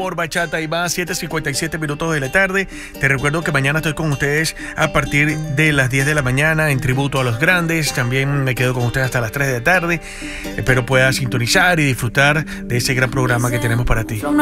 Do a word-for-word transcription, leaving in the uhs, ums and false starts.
mejor bachata y más, siete cincuenta y siete minutos de la tarde. Te recuerdo que mañana estoy con ustedes a partir de las diez de la mañana en tributo a los grandes. También me quedo con ustedes hasta las tres de la tarde. Espero puedas sintonizar y disfrutar de ese gran programa que tenemos para ti.